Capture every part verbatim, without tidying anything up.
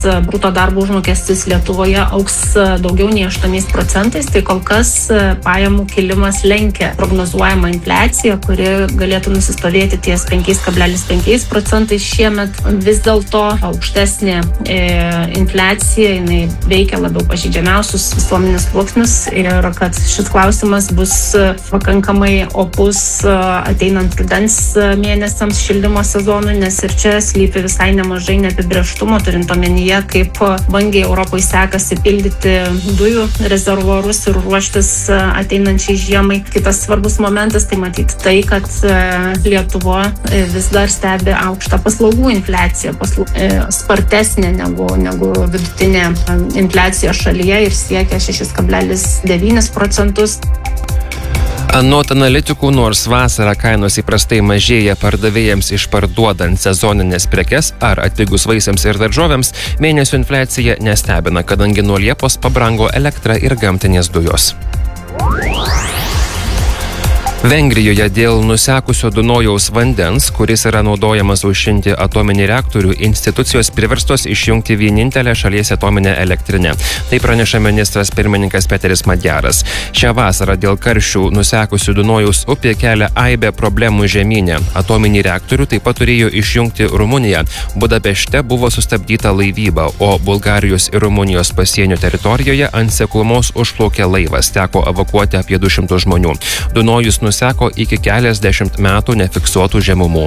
bruto darbo užmokestis Lietuvoje augs daugiau nei aštuoniais procentais, tai kol kas pajamų kilimas lenkia prognozuojama infliacija, kuri galėtų nusistovėti ties penki kablelis penki procentais šiemet. Vis dėlto aukštesnė e, infliacija, jinai veikia labiau pažeidžiamiausius visuomenės sluoksnius ir kad šis klausimas bus pakankamai opus ateinant rudens mėnesiams šildymo sezonui, nes ir čia slypi visai nemažai neapibrėžtumo, turint omenyje, kaip vangiai Europoje sekasi pildyti dujų rezervuarus ir ruoštis ateinančiai žiemai. Kitas svarbus momentas, tai matyti tai, kad Lietuva vis dar stebi aukštą paslaugų infliaciją, paslau... spartesnė negu, negu vidutinė infliacija šalyje ir siekia šeši kablelis devyni procentus. Anot analitikų, nors vasarą kainos įprastai mažėja pardavėjams išparduodant sezoninės prekes ar atpigus vaisiams ir daržovėms, mėnesio infliacija nestebina, kadangi nuo Liepos pabrango elektra ir gamtinės dujos. Vengrijoje dėl nusekusio Dunojaus vandens, kuris yra naudojamas aušinti atominį reaktorių, institucijos priverstos išjungti vienintelę šalies atominę elektrinę. Tai praneša ministras pirmininkas Peteris Madjaras. Šią vasarą dėl karščių nusekusių Dunojaus upė kelia aibę problemų žemyne. Atominį reaktorių taip pat turėjo išjungti Rumunija. Budapešte buvo sustabdyta laivyba, o Bulgarijos ir Rumunijos pasienio teritorijoje ant seklumos užplaukė laivas. Teko evakuoti apie du šimtus žmonių. Dunojus nuseko iki keliasdešimt metų nefiksuotų žemumų.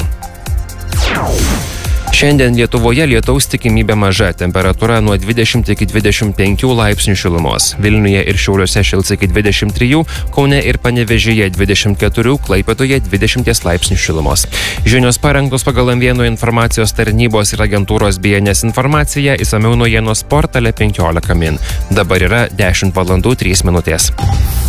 Šiandien Lietuvoje lietaus tikimybė maža, temperatūra nuo dvidešimt iki dvidešimt penkių laipsnių šilumos. Vilniuje ir Šiauliuose šils iki dvidešimt trijų, Kaune ir Panevėžyje dvidešimt keturių, Klaipėdoje dvidešimt laipsnių šilumos. Žinios parengtos pagal M vienas informacijos tarnybos ir agentūros B N S informaciją, išsamiau naujienos portale penkiolika min. Dabar yra dešimt valandų trys minutės.